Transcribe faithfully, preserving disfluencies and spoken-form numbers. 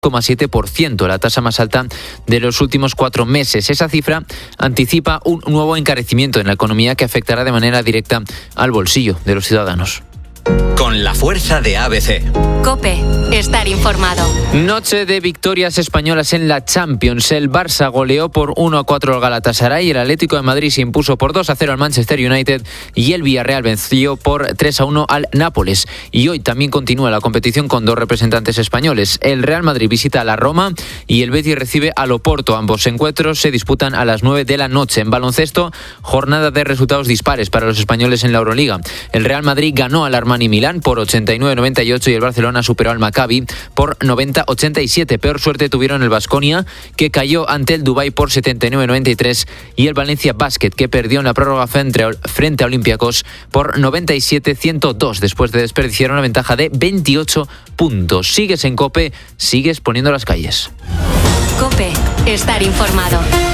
coma siete por ciento, la tasa más alta de los últimos cuatro meses. Esa cifra anticipa un nuevo encarecimiento en la economía que afectará de manera directa al bolsillo de los ciudadanos. Con la fuerza de A B C. COPE. Estar informado. Noche de victorias españolas en la Champions. El Barça goleó por uno a cuatro al Galatasaray, el Atlético de Madrid se impuso por dos a cero al Manchester United y el Villarreal venció por tres a uno al Nápoles. Y hoy también continúa la competición con dos representantes españoles. El Real Madrid visita a la Roma y el Betis recibe al Oporto. Ambos encuentros se disputan a las nueve de la noche. En baloncesto, jornada de resultados dispares para los españoles en la Euroliga. El Real Madrid ganó al Armani Milán por ochenta y nueve a noventa y ocho y el Barcelona superó al Maccabi por noventa a ochenta y siete. Peor suerte tuvieron el Baskonia, que cayó ante el Dubái por setenta y nueve a noventa y tres, y el Valencia Basket, que perdió en la prórroga frente a, frente a Olympiacos por noventa y siete a ciento dos, después de desperdiciar una ventaja de veintiocho puntos. Sigues en COPE, sigues poniendo las calles. COPE. Estar informado.